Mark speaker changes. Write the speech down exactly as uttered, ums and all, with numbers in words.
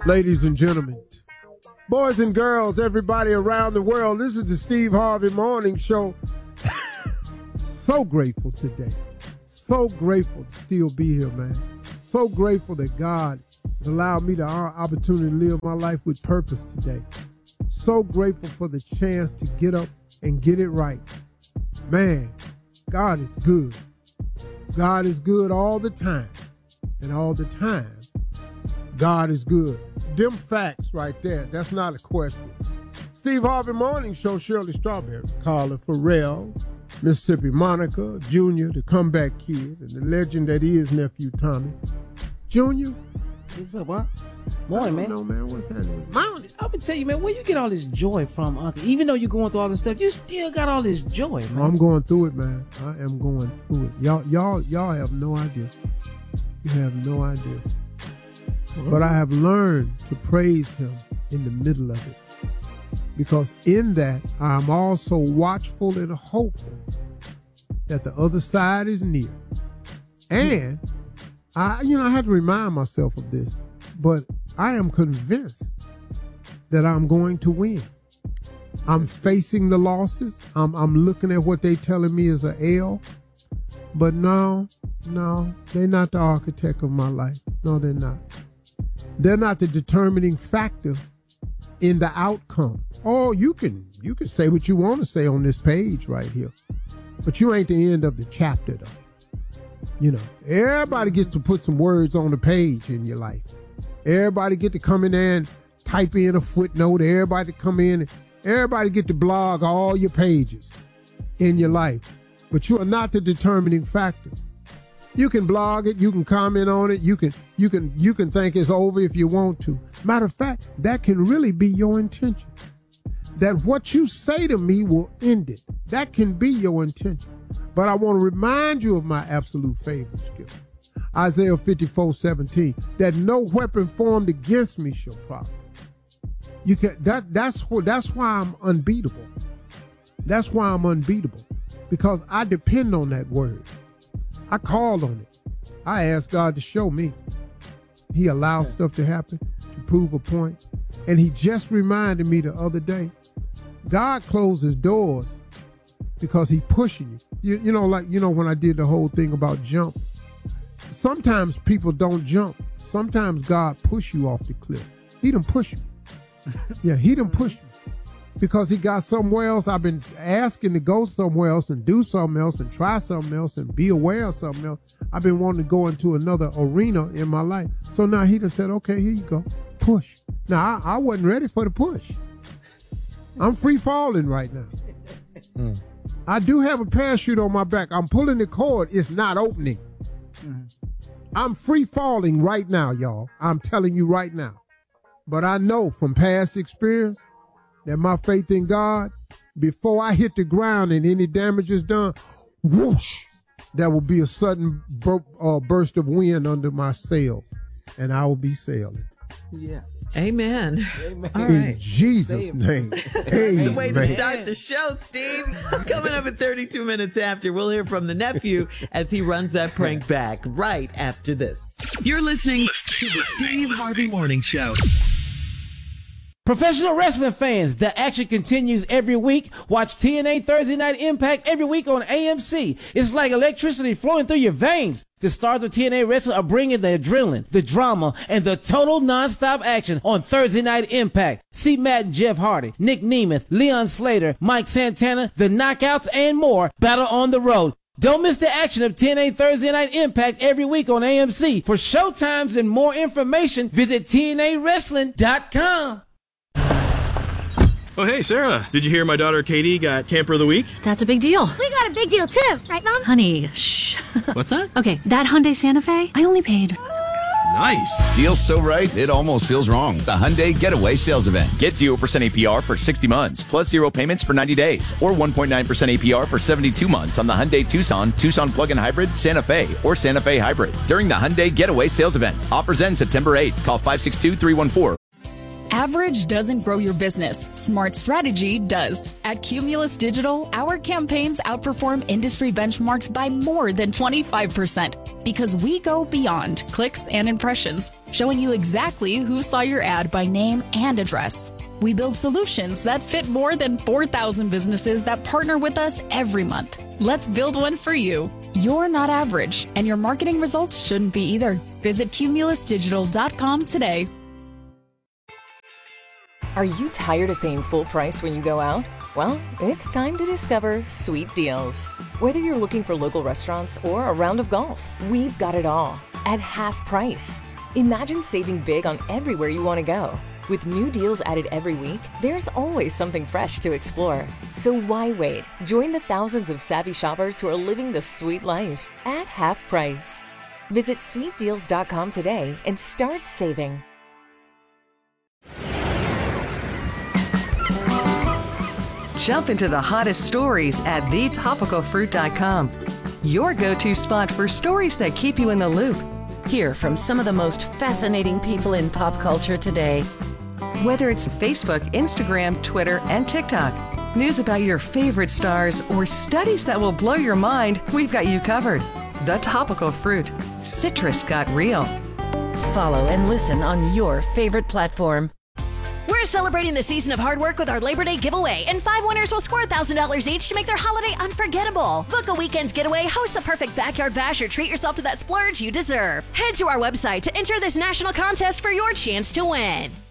Speaker 1: Ladies and gentlemen, boys and girls, everybody around the world, this is the Steve Harvey Morning Show. So grateful today. So grateful to still be here, man. So grateful that God has allowed me the opportunity to live my life with purpose today. So grateful for the chance to get up and get it right. Man, God is good. God is good all the time. And all the time, God is good. Them facts right there, that's not a question. Steve Harvey Morning Show, Shirley Strawberry, Carla Farrell, Mississippi Monica, Junior, the comeback kid, and the legend that is Nephew Tommy. Junior?
Speaker 2: What's up, what? Morning, man.
Speaker 1: No, man. What's happening?
Speaker 2: Morning. I'm gonna tell you, man, where you get all this joy from, Uncle? Even though you're going through all this stuff, you still got all this joy, man.
Speaker 1: I'm going through it, man. I am going through it. Y'all, y'all, y'all have no idea. You have no idea. But I have learned to praise him in the middle of it. Because in that, I'm also watchful and hopeful that the other side is near. And I, you know, I had to remind myself of this, but I am convinced that I'm going to win. I'm facing the losses. I'm, I'm looking at what they telling me is an L. But no, no, they're not the architect of my life. No, they're not. They're not the determining factor in the outcome. Oh, you can you can say what you want to say on this page right here, but you ain't the end of the chapter, though. You know, everybody gets to put some words on the page in your life. Everybody get to come in there and type in a footnote. Everybody come in, and everybody get to blog all your pages in your life, but you are not the determining factor. You can blog it, you can comment on it, you can you can you can think it's over if you want to. Matter of fact, that can really be your intention. That what you say to me will end it. That can be your intention. But I want to remind you of my absolute favorite scripture, Isaiah fifty-four seventeen, that no weapon formed against me shall prosper. You can that that's what that's why I'm unbeatable. That's why I'm unbeatable. Because I depend on that word. I called on it. I asked God to show me. He allows stuff to happen to prove a point. And he just reminded me the other day, God closes doors because he pushing you. You, you know, like, you know, when I did the whole thing about jump, sometimes people don't jump. Sometimes God push you off the cliff. He done push me. Yeah, he done push me. Because he got somewhere else. I've been asking to go somewhere else and do something else and try something else and be aware of something else. I've been wanting to go into another arena in my life. So now he just said, okay, here you go. Push. Now, I, I wasn't ready for the push. I'm free falling right now. Mm. I do have a parachute on my back. I'm pulling the cord. It's not opening. Mm. I'm free falling right now, y'all. I'm telling you right now. But I know from past experience that my faith in God, before I hit the ground and any damage is done, whoosh, there will be a sudden bur- uh, burst of wind under my sails, and I will be sailing.
Speaker 3: Yeah. Amen.
Speaker 2: Amen.
Speaker 3: All
Speaker 1: In
Speaker 3: right.
Speaker 1: Jesus' name.
Speaker 3: It's a way to start the show, Steve. Coming up at thirty-two minutes after, we'll hear from the nephew as he runs that prank back right after this.
Speaker 4: You're listening to the Steve Harvey Morning Show.
Speaker 2: Professional wrestling fans, the action continues every week. Watch T N A Thursday Night Impact every week on A M C. It's like electricity flowing through your veins. The stars of T N A Wrestling are bringing the adrenaline, the drama, and the total non-stop action on Thursday Night Impact. See Matt and Jeff Hardy, Nick Nemeth, Leon Slater, Mike Santana, The Knockouts, and more battle on the road. Don't miss the action of T N A Thursday Night Impact every week on A M C. For showtimes and more information, visit T N A wrestling dot com.
Speaker 5: Oh, hey, Sarah. Did you hear my daughter Katie got Camper of the Week?
Speaker 6: That's a big deal.
Speaker 7: We got a big deal, too. Right, Mom?
Speaker 6: Honey, shh.
Speaker 5: What's that?
Speaker 6: Okay, that Hyundai Santa Fe, I only paid...
Speaker 5: Nice.
Speaker 8: Deal's so right, it almost feels wrong. The Hyundai Getaway Sales Event.
Speaker 9: Get zero percent A P R for sixty months, plus zero payments for ninety days, or one point nine percent A P R for seventy-two months on the Hyundai Tucson, Tucson Plug-in Hybrid, Santa Fe, or Santa Fe Hybrid during the Hyundai Getaway Sales Event. Offers end September eighth. Call five six two, three one four.
Speaker 10: Average doesn't grow your business. Smart strategy does. At Cumulus Digital, our campaigns outperform industry benchmarks by more than twenty-five percent because we go beyond clicks and impressions. showing you exactly who saw your ad by name and address. We build solutions that fit more than four thousand businesses that partner with us every month. Let's build one for you. You're not average, and your marketing results shouldn't be either. Visit cumulus digital dot com today.
Speaker 11: Are you tired of paying full price when you go out? Well, it's time to discover Sweet Deals. Whether you're looking for local restaurants or a round of golf, we've got it all at half price. Imagine saving big on everywhere you want to go. With new deals added every week, there's always something fresh to explore. So why wait? Join the thousands of savvy shoppers who are living the sweet life at half price. Visit sweet deals dot com today and start saving.
Speaker 12: Jump into the hottest stories at the topical fruit dot com. Your go-to spot for stories that keep you in the loop.
Speaker 13: Hear from some of the most fascinating people in pop culture today.
Speaker 12: Whether it's Facebook, Instagram, Twitter, and TikTok, news about your favorite stars, or studies that will blow your mind, we've got you covered. The Topical Fruit. Citrus got real.
Speaker 13: Follow and listen on your favorite platform.
Speaker 14: We're celebrating the season of hard work with our Labor Day giveaway, and five winners will score one thousand dollars each to make their holiday unforgettable. Book a weekend getaway, host the perfect backyard bash, or treat yourself to that splurge you deserve. Head to our website to enter this national contest for your chance to win.